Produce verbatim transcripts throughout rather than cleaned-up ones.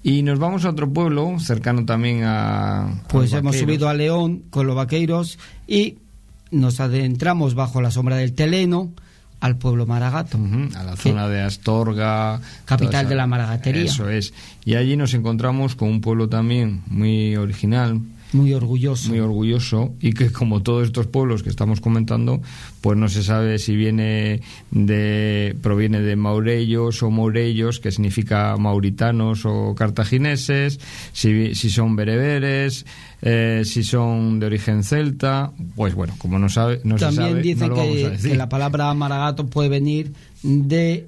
Y nos vamos a otro pueblo cercano también a... Pues hemos subido a León con los vaqueiros y nos adentramos bajo la sombra del Teleno al pueblo Maragato. Uh-huh, a la zona de Astorga. Capital esa, de la maragatería. Eso es. Y allí nos encontramos con un pueblo también muy original. Muy orgulloso. Muy orgulloso, y que, como todos estos pueblos que estamos comentando, pues no se sabe si viene de proviene de Maurellos o Mourellos, que significa mauritanos o cartagineses, si, si son bereberes, eh, si son de origen celta. Pues bueno, como no sabe, no También se sabe, dicen no lo vamos a que, decir. que la palabra Maragato puede venir de...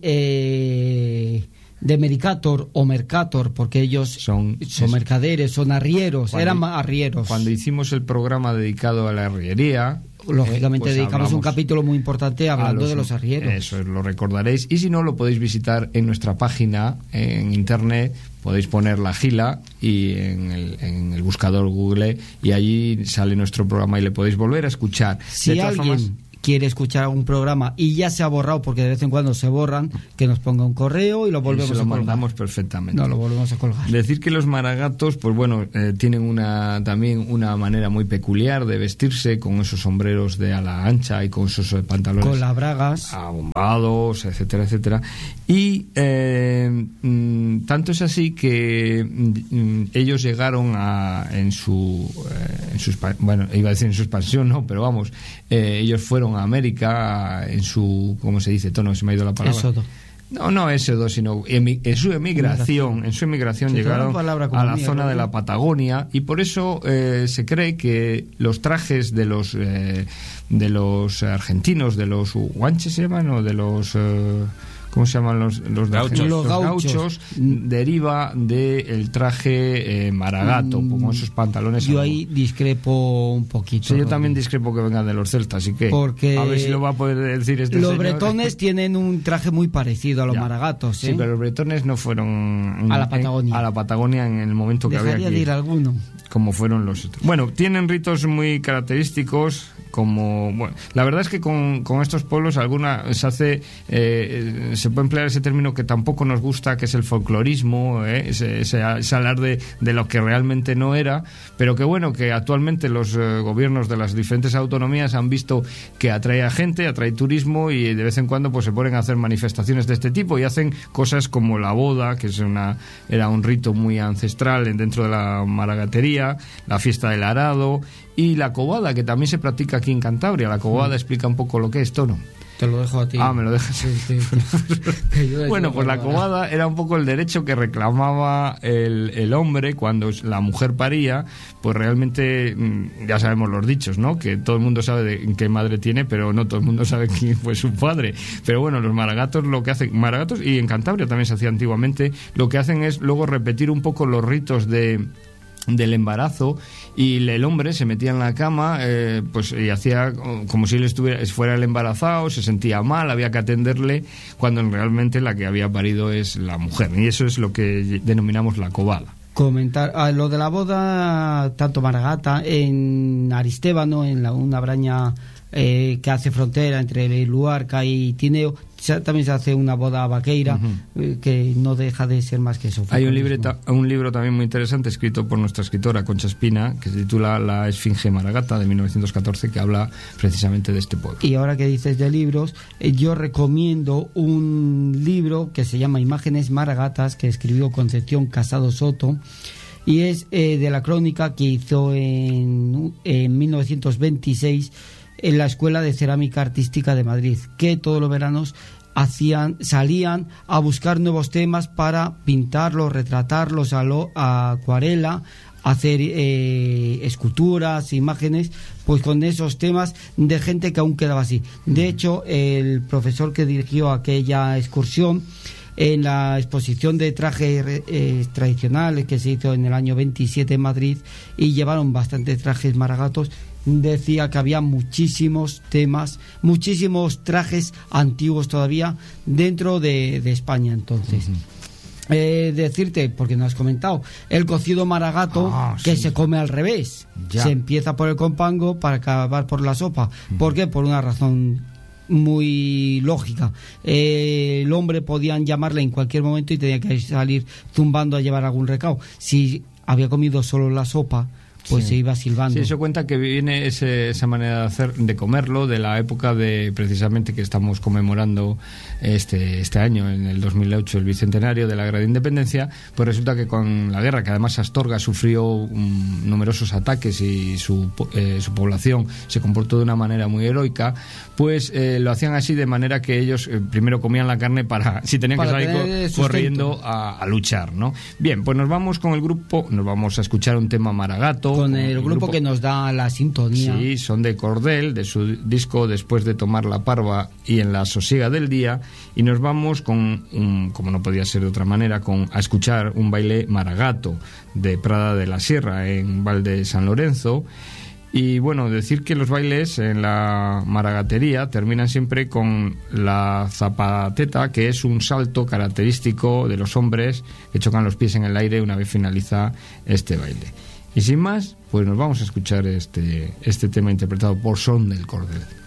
Eh, de Mercator o Mercator, porque ellos son, son mercaderes, son arrieros, cuando, eran arrieros. Cuando hicimos el programa dedicado a la arriería, lógicamente eh, pues dedicamos un capítulo muy importante hablando los, de los arrieros. Eso lo recordaréis, y si no, lo podéis visitar en nuestra página en internet. Podéis poner La Gila y en el, en el buscador Google, y allí sale nuestro programa y le podéis volver a escuchar. Si de alguien formas, quiere escuchar algún programa y ya se ha borrado, porque de vez en cuando se borran, que nos ponga un correo y lo volvemos y se lo a colgar. mandamos perfectamente. No, lo volvemos a colgar. Decir que los maragatos, pues bueno, eh, tienen una también una manera muy peculiar de vestirse, con esos sombreros de ala ancha y con esos pantalones con las bragas abombados, etcétera, etcétera. Y eh, mm, tanto es así que mm, ellos llegaron a en su, eh, en su bueno, iba a decir en su expansión, no, pero vamos, eh, ellos fueron a América en su, ¿cómo se dice? Tono, se me ha ido la palabra. Éxodo. No, no éxodo, sino emi, en su emigración, en su emigración sí, llegaron a la mía, zona ¿no? de la Patagonia, y por eso eh, se cree que los trajes de los eh, de los argentinos, de los guanches se llaman, o de los eh, ¿cómo se llaman los, los gauchos? Los, los gauchos, gauchos deriva del traje eh, maragato, mm, como esos pantalones. Yo ahí discrepo un poquito. Sí, yo también discrepo que vengan de los celtas, así que porque a ver si lo va a poder decir este los señor. bretones tienen un traje muy parecido a los ya. maragatos, ¿eh? Sí, pero los bretones no fueron a la Patagonia, en, a la Patagonia en el momento que Dejaría había que de ir alguno. Como fueron los otros. Bueno, tienen ritos muy característicos, como bueno, la verdad es que con, con estos pueblos alguna se hace eh, se puede emplear ese término que tampoco nos gusta, que es el folclorismo, eh, ese, ese, ese hablar de, de lo que realmente no era, pero que bueno, que actualmente los eh, gobiernos de las diferentes autonomías han visto que atrae a gente, atrae turismo, y de vez en cuando pues se ponen a hacer manifestaciones de este tipo y hacen cosas como la boda, que es una era un rito muy ancestral dentro de la maragatería, la fiesta del arado, y la cobada, que también se practica aquí en Cantabria. La cobada mm. explica un poco lo que es, Tono. Te lo dejo a ti. Ah, me lo dejas. Sí, sí, sí. Bueno, pues la cobada era un poco el derecho que reclamaba el, el hombre cuando la mujer paría. Pues realmente ya sabemos los dichos, ¿no? Que todo el mundo sabe de qué madre tiene, pero no todo el mundo sabe quién fue su padre. Pero bueno, los maragatos lo que hacen, maragatos, y en Cantabria también se hacía antiguamente, lo que hacen es luego repetir un poco los ritos de del embarazo, y el hombre se metía en la cama eh, pues y hacía como si él estuviera fuera el embarazado, se sentía mal, había que atenderle, cuando realmente la que había parido es la mujer, y eso es lo que denominamos la cobada. Comentar ah, lo de la boda, tanto maragata en Aristébano, en la, una braña eh, que hace frontera entre Luarca y Tineo, también se hace una boda vaqueira, uh-huh. eh, que no deja de ser más que eso. Hay un, libreta, un libro también muy interesante escrito por nuestra escritora Concha Espina, que se titula La Esfinge Maragata, de mil novecientos catorce, que habla precisamente de este pueblo. Y ahora que dices de libros, eh, yo recomiendo un libro que se llama Imágenes Maragatas, que escribió Concepción Casado Soto, y es eh, de la crónica que hizo en, en mil novecientos veintiséis en la Escuela de Cerámica Artística de Madrid, que todos los veranos hacían, salían a buscar nuevos temas para pintarlos, retratarlos a, lo, a acuarela, hacer eh, esculturas, imágenes, pues con esos temas de gente que aún quedaba así. De hecho, el profesor que dirigió aquella excursión, en la exposición de trajes eh, tradicionales que se hizo en el año veintisiete en Madrid, y llevaron bastantes trajes maragatos, decía que había muchísimos temas, muchísimos trajes antiguos todavía dentro de, de España. Entonces, uh-huh. eh, decirte, porque no has comentado, el cocido maragato, ah, que sí. se come al revés. Ya. Se empieza por el compango para acabar por la sopa. Uh-huh. ¿Por qué? Por una razón muy lógica. Eh, el hombre podían llamarle en cualquier momento y tenía que salir zumbando a llevar algún recado. Si había comido solo la sopa, pues sí, se iba silbando. Sí, eso cuenta que viene ese, esa manera de hacer, de comerlo, de la época de, precisamente, que estamos conmemorando este, este año, en el dos mil ocho, el bicentenario de la Guerra de Independencia. Pues resulta que con la guerra, que además Astorga sufrió um, numerosos ataques y su, eh, su población se comportó de una manera muy heroica, pues eh, lo hacían así, de manera que ellos eh, primero comían la carne para, si tenían para que salir co corriendo a, a luchar, ¿no? Bien, pues nos vamos con el grupo, nos vamos a escuchar un tema Maragato. Con el, el grupo, grupo que nos da la sintonía. Sí, son de Cordel, de su disco Después de tomar la parva y En la sosiega del día, y nos vamos con, un, como no podía ser de otra manera, con a escuchar un baile Maragato de Prada de la Sierra, en Valde San Lorenzo. Y bueno, decir que los bailes en la maragatería terminan siempre con la zapateta, que es un salto característico de los hombres que chocan los pies en el aire una vez finaliza este baile. Y sin más, pues nos vamos a escuchar este, este tema interpretado por Son del Cordel.